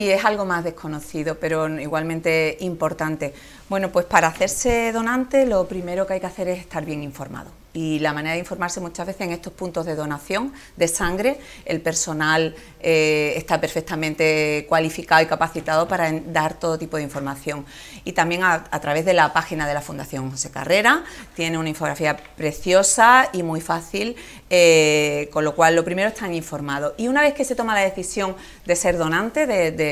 Y es algo más desconocido, pero igualmente importante. Bueno, pues para hacerse donante lo primero que hay que hacer es estar bien informado. Y la manera de informarse muchas veces en estos puntos de donación de sangre, el personal está perfectamente cualificado y capacitado para dar todo tipo de información. Y también a través de la página de la Fundación José Carrera, tiene una infografía preciosa y muy fácil, con lo cual lo primero están informados. Y una vez que se toma la decisión de ser donante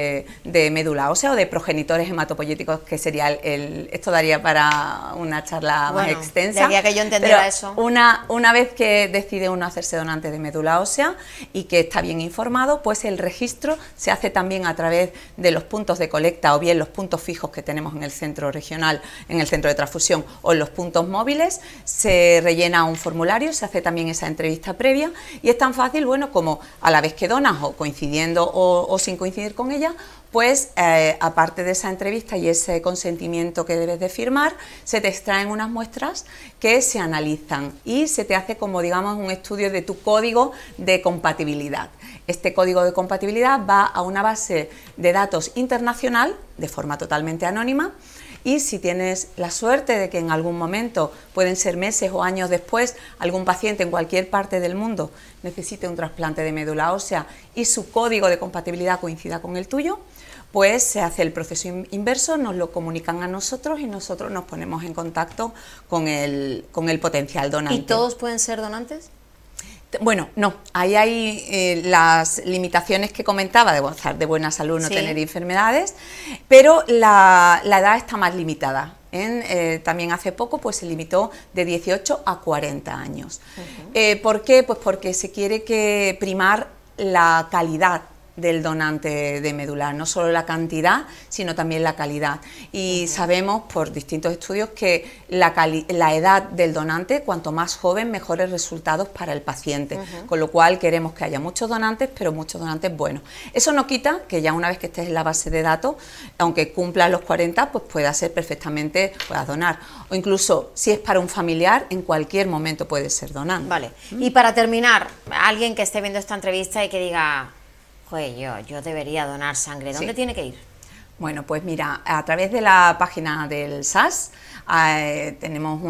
de médula ósea o de progenitores hematopoyéticos, que sería esto daría para una charla más extensa. Quería que yo entendiera eso. Una vez que decide uno hacerse donante de médula ósea y que está bien informado, pues el registro se hace también a través de los puntos de colecta o bien los puntos fijos que tenemos en el centro regional, en el centro de transfusión o en los puntos móviles. Se rellena un formulario, se hace también esa entrevista previa y es tan fácil, bueno, como a la vez que donas o coincidiendo o sin coincidir con ella, pues aparte de esa entrevista y ese consentimiento que debes de firmar, se te extraen unas muestras que se analizan y se te hace como, digamos, un estudio de tu código de compatibilidad. Este código de compatibilidad va a una base de datos internacional de forma totalmente anónima. Y si tienes la suerte de que en algún momento, pueden ser meses o años después, algún paciente en cualquier parte del mundo necesite un trasplante de médula ósea y su código de compatibilidad coincida con el tuyo, pues se hace el proceso inverso, nos lo comunican a nosotros y nosotros nos ponemos en contacto con el potencial donante. ¿Y todos pueden ser donantes? Bueno, no, ahí hay las limitaciones que comentaba de gozar de buena salud, no tener enfermedades, pero la edad está más limitada. También hace poco pues se limitó de 18 a 40 años. ¿Por qué? Pues porque se quiere primar la calidad del donante de médula, no solo la cantidad, sino también la calidad. Y sabemos por distintos estudios que la edad del donante, cuanto más joven, mejores resultados para el paciente. Con lo cual queremos que haya muchos donantes, pero muchos donantes buenos. Eso no quita que ya una vez que estés en la base de datos, aunque cumplas los 40, pues puedas donar. O incluso, si es para un familiar, en cualquier momento puedes ser donante. Vale. Y para terminar, alguien que esté viendo esta entrevista y que diga: joder, yo debería donar sangre, ¿dónde tiene que ir? Bueno, pues mira, a través de la página del SAS tenemos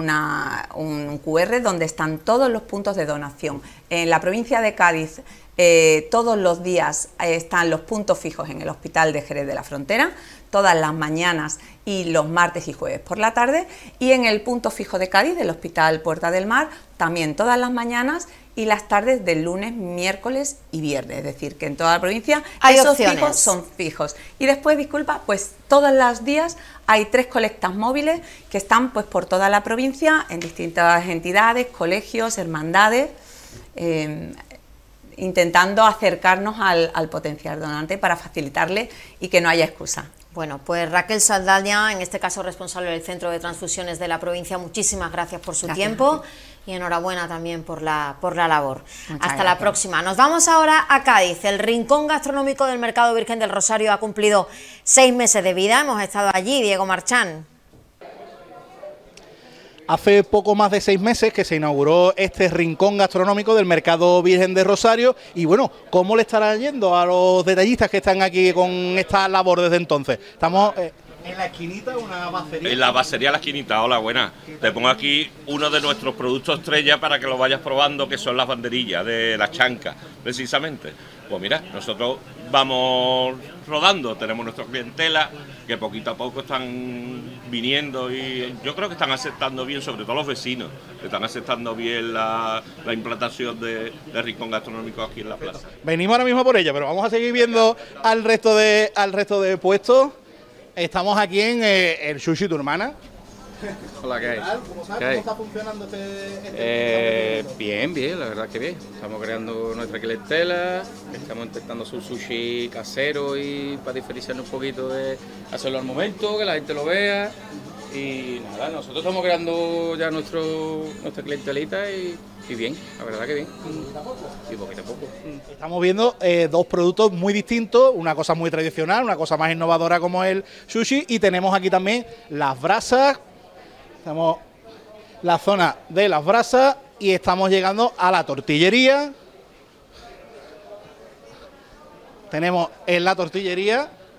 un QR donde están todos los puntos de donación. En la provincia de Cádiz todos los días están los puntos fijos en el Hospital de Jerez de la Frontera, todas las mañanas y los martes y jueves por la tarde, y en el punto fijo de Cádiz, del Hospital Puerta del Mar, también todas las mañanas y las tardes del lunes, miércoles y viernes, es decir, que en toda la provincia esos fijos son fijos. Y después, disculpa, pues todos los días hay 3 colectas móviles que están pues por toda la provincia, en distintas entidades, colegios, hermandades, intentando acercarnos al potencial donante para facilitarle y que no haya excusa. Bueno, pues Raquel Saldaña, en este caso responsable del Centro de Transfusiones de la provincia, muchísimas gracias por su tiempo y enhorabuena también por la labor. Hasta la próxima. Nos vamos ahora a Cádiz. El rincón gastronómico del Mercado Virgen del Rosario ha cumplido 6 meses de vida. Hemos estado allí, Diego Marchán. Hace poco más de 6 meses que se inauguró este rincón gastronómico del Mercado Virgen de Rosario y bueno, ¿cómo le estará yendo a los detallistas que están aquí con esta labor desde entonces? Estamos en la esquinita, una bacería. En la bacería La Esquinita, hola, buenas. Te pongo aquí uno de nuestros productos estrella para que lo vayas probando, que son las banderillas de la chanca, precisamente. Pues mira, nosotros vamos rodando, tenemos nuestra clientela que poquito a poco están viniendo y yo creo que están aceptando bien, sobre todo los vecinos, que están aceptando bien la implantación de rincón gastronómico aquí en la plaza. Venimos ahora mismo por ella, pero vamos a seguir viendo al resto de puestos. Estamos aquí en el Sushi Tu Hermana. Hola, ¿qué hay? ¿Cómo está funcionando este bien, la verdad que bien. Estamos creando nuestra clientela, estamos intentando hacer un sushi casero y para diferenciarnos un poquito de hacerlo al momento, que la gente lo vea. Y nada, nosotros estamos creando ya nuestra clientelita y bien, la verdad que bien. Y poquito a poco. Estamos viendo 2 productos muy distintos, una cosa muy tradicional, una cosa más innovadora como el sushi, y tenemos aquí también las brasas. Estamos en la zona de las brasas y estamos llegando a la tortillería. Tenemos en la tortillería